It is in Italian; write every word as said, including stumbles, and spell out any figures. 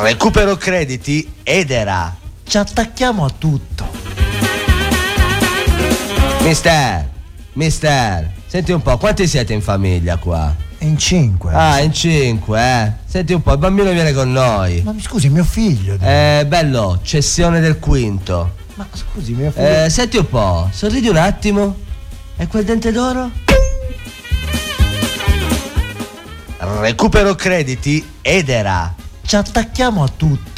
Recupero crediti Edera. Ci attacchiamo a tutto. Mister, mister, senti un po', quanti siete in famiglia qua? In cinque. Ah, in cinque, eh. Senti un po', il bambino viene con noi. Ma mi scusi, mio figlio. Eh, bello, cessione del quinto. Ma scusi, mio figlio. Eh, senti un po', sorridi un attimo. E quel dente d'oro? Recupero crediti Edera. Ci attacchiamo a tutto.